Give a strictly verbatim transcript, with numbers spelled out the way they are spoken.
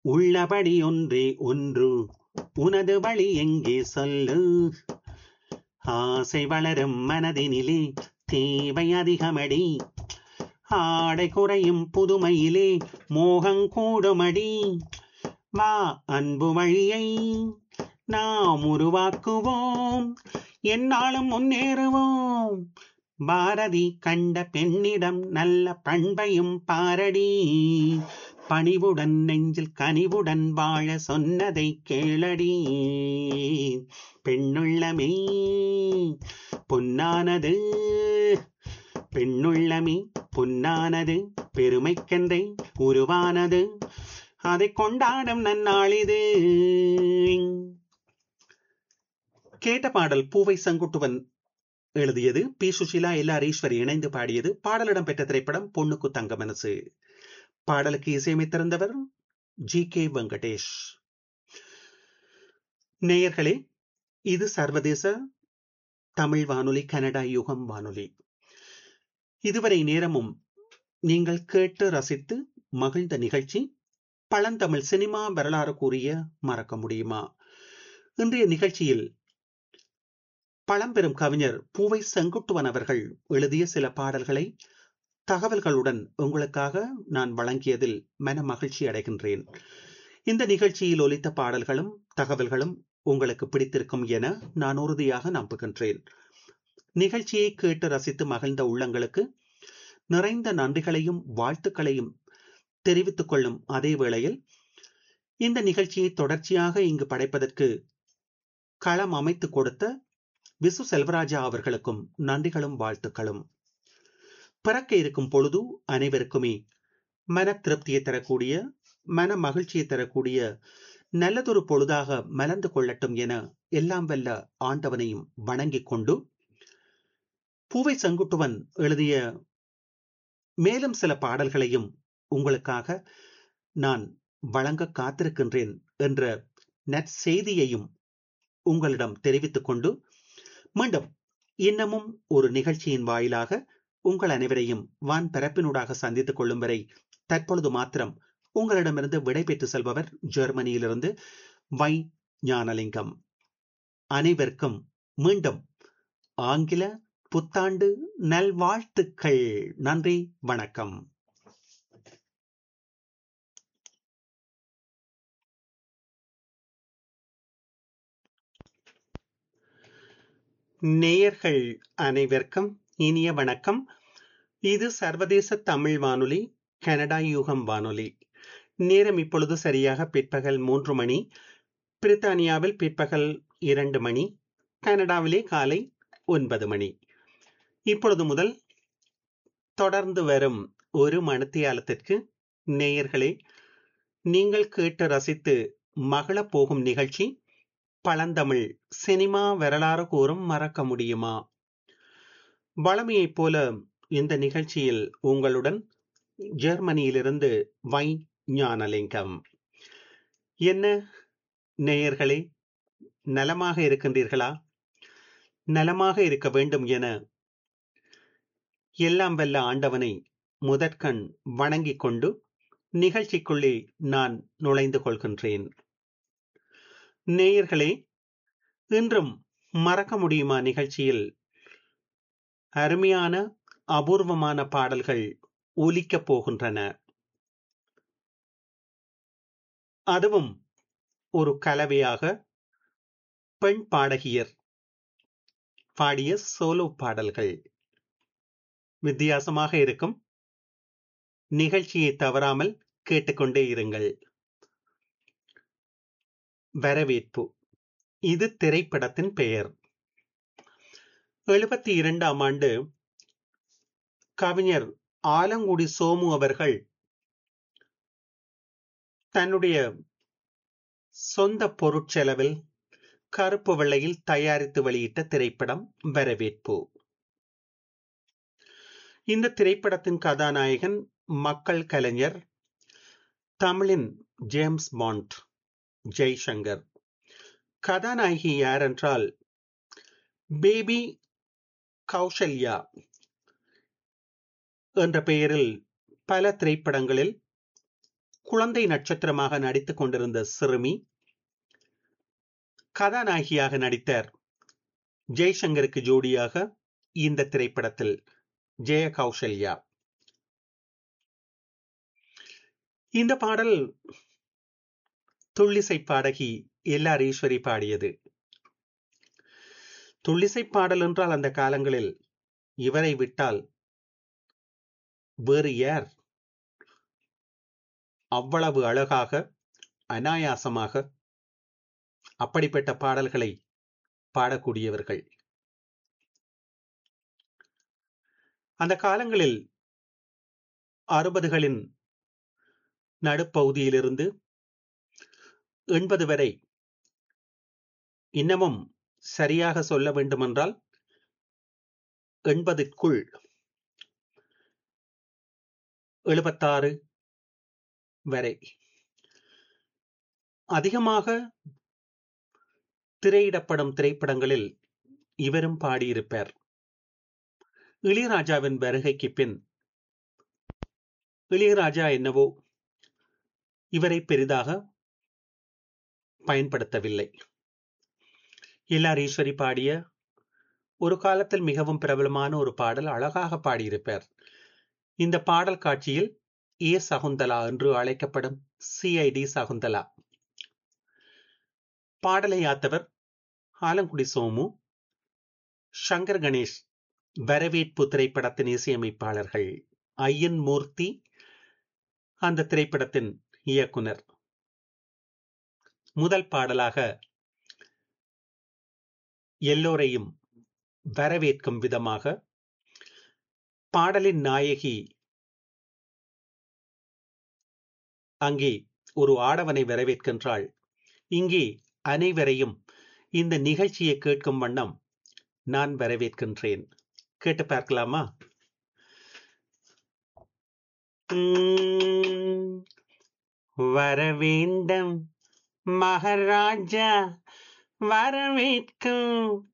உள்ளபடி ஒன்றே ஒன்று. உனது வழி எங்கே சொல்லு. ஆசை வளரும் மனதினிலே தேவை அதிகமடி. ஆடை குறையும் புதுமையிலே மோகங் கூடுமடி. வா அன்பு வழியை நாம் உருவாக்குவோம், எந்நாளும் முன்னேறுவோம். பாரதி கண்ட பெண்ணிடம் நல்ல பண்பையும் பாரடி. பணிவுடன் நெஞ்சில் கனிவுடன் வாழ சொன்னதை கேளடி. பெண்ணுள்ளமே பொன்னானது, பெண்ணுள்ளமே பொன்னானது, பெருமைக்கென்றே உருவானது, அதை கொண்டாடும் நன்னாளிது. கேட்ட பாடல் பூவை செங்குட்டுவன் எழுதியது, B Sushila L R Eswari இணைந்து பாடியது. பாடலிடம் பெற்ற திரைப்படம் பொண்ணுக்கு தங்க மனசு. பாடலுக்கு இசையமைத்திருந்தவர் ஜி கே வெங்கடேஷ். நேயர்களே, இது சர்வதேச தமிழ் வானொலி, கனடா யுகம் வானொலி. இதுவரை நேரமும் நீங்கள் கேட்டு ரசித்து மகிழ்ந்த நிகழ்ச்சி பழந்தமிழ் சினிமா வரலாறு கூறிய மறக்க முடியுமா. இன்றைய நிகழ்ச்சியில் பழம்பெரும் கவிஞர் பூவை செங்குட்டுவன் அவர்கள் எழுதிய சில பாடல்களை தகவல்களுடன் உங்களுக்காக நான் வழங்கியதில் மன மகிழ்ச்சி அடைகின்றேன். இந்த நிகழ்ச்சியில் ஒலித்த பாடல்களும் தகவல்களும் உங்களுக்கு பிடித்திருக்கும் என நான் உறுதியாக நம்புகின்றேன். நிகழ்ச்சியை கேட்டு ரசித்து மகிழ்ந்த உள்ளங்களுக்கு நிறைந்த நன்றிகளையும் வாழ்த்துக்களையும் தெரிவித்துக் கொள்ளும் அதே வேளையில், இந்த நிகழ்ச்சியை தொடர்ச்சியாக இங்கு படைப்பதற்கு களம் அமைத்து கொடுத்த விசு செல்வராஜா அவர்களுக்கும் நன்றிகளும் வாழ்த்துக்களும். பிறக்க இருக்கும் பொழுது அனைவருக்குமே மன திருப்தியை தரக்கூடிய, மன மகிழ்ச்சியை தரக்கூடிய நல்லதொரு பொழுதாக மலர்ந்து கொள்ளட்டும் என எல்லாம் வல்ல ஆண்டவனையும் வணங்கிக் கொண்டு, பூவை செங்குட்டுவன் எழுதிய மேலும் சில பாடல்களையும் உங்களுக்காக நான் வழங்க காத்திருக்கின்றேன் என்ற நற்செய்தியையும் உங்களிடம் தெரிவித்துக் கொண்டு, மீண்டும் இன்னமும் ஒரு நிகழ்ச்சியின் வாயிலாக உங்கள் அனைவரையும் வான் பரப்பினூடாக சந்தித்துக் கொள்ளும் வரை தற்பொழுது மாத்திரம் உங்களிடமிருந்து விடைபெற்று செல்பவர் ஜெர்மனியிலிருந்து வை ஞானலிங்கம். அனைவருக்கும் மீண்டும் ஆங்கில புத்தாண்டு நல்வாழ்த்துக்கள். நன்றி, வணக்கம். நேயர்கள் அனைவருக்கும் இனிய வணக்கம். இது சர்வதேச தமிழ் வானொலி, கனடா யூகம் வானொலி. நேரம் இப்பொழுது சரியாக பிற்பகல் மூன்று மணி. பிரித்தானியாவில் பிற்பகல் இரண்டு மணி, கனடாவிலே காலை ஒன்பது மணி. இப்பொழுது முதல் தொடர்ந்து வரும் ஒரு மணித்தியாலத்திற்கு நேயர்களே, நீங்கள் கேட்டு ரசித்து மகிழ போகும் நிகழ்ச்சி பழந்தமிழ் சினிமா வரலாறு கூறும் மறக்க முடியுமா. வழமையைப் போல இந்த நிகழ்ச்சியில் உங்களுடன் ஜெர்மனியிலிருந்து வை ஞானலிங்கம். என்ன நேயர்களே, நலமாக இருக்கின்றீர்களா? நலமாக இருக்க வேண்டும் என எல்லாம் வல்ல ஆண்டவனை முதற்கண் வணங்கிக் கொண்டு நிகழ்ச்சிக்குள்ளே நான் நுழைந்து கொள்கின்றேன். நேயர்களே, இன்றும் மறக்க முடியுமா நிகழ்ச்சியில் அருமையான அபூர்வமான பாடல்கள் ஒலிக்கப் போகின்றன. அதுவும் ஒரு கலவையாக பெண் பாடகியர் பாடிய சோலோ பாடல்கள் வித்தியாசமாக இருக்கும். நிகழ்ச்சியை தவறாமல் கேட்டுக்கொண்டே இருங்கள். வரவேற்பு. இது திரைப்படத்தின் பெயர். எழுபத்தி இரண்டாம் ஆண்டு கவிஞர் ஆலங்குடி சோமு அவர்கள் தன்னுடைய சொந்த பொருட்செலவில் கருப்பு வெள்ளையில் தயாரித்து வெளியிட்ட திரைப்படம் வரவேற்பு. இந்த திரைப்படத்தின் கதாநாயகன் மக்கள் கலைஞர், தமிழின் ஜேம்ஸ் பாண்ட் ஜெய்சங்கர். கதாநாயகி யார் என்றால் பேபி கௌசல்யா என்ற பெயரில் பல திரைப்படங்களில் குழந்தை நட்சத்திரமாக நடித்துக் கொண்டிருந்த சிறுமி கதாநாயகியாக நடித்தார். ஜெய்சங்கருக்கு ஜோடியாக இந்த திரைப்படத்தில் ஜெய கௌசல்யா. இந்த பாடல் துள்ளிசை பாடகி எல் ஆர் ஈஸ்வரி பாடியது. துள்ளிசை பாடல் என்றால் அந்த காலங்களில் இவரை விட்டால் வேறு யார்? அவ்வளவு அழகாக, அனாயாசமாக அப்படிப்பட்ட பாடல்களை பாடக்கூடியவர்கள். அந்த காலங்களில் அறுபதுகளின் நடுப்பகுதியிலிருந்து எண்பது வரை, இன்னமும் சரியாக சொல்ல வேண்டுமென்றால் எண்பதுக்குள் எழுபத்தாறு வரை அதிகமாக திரையிடப்படும் திரைப்படங்களில் இவரும் பாடியிருப்பார். இளையராஜாவின் வருகைக்கு பின் இளையராஜா என்னவோ இவரை பெரிதாக பயன்படுத்தவில்லை. எல் ஆர் ஈஸ்வரி பாடிய ஒரு காலத்தில் மிகவும் பிரபலமான ஒரு பாடல் அழகாக பாடியிருப்பார். இந்த பாடல் காட்சியில் ஏ சகுந்தலா என்று அழைக்கப்படும் சிஐடி சகுந்தலா. பாடலை யாத்தவர் ஆலங்குடி சோமு, சங்கர் கணேஷ். வரவேற்பு திரைப்படத்தின் இசையமைப்பாளர்கள் ஐயன் மூர்த்தி, அந்த திரைப்படத்தின் இயக்குனர். முதல் பாடலாக எல்லோரையும் வரவேற்கும் விதமாக பாடலின் நாயகி அங்கே ஒரு ஆடவனை வரவேற்கின்றாள். இங்கே அனைவரையும் இந்த நிகழ்ச்சியை கேட்கும் வண்ணம் நான் வரவேற்கின்றேன். கேட்டு பார்க்கலாமா? வரவேண்டும் மகாராஜா வரவேற்கும்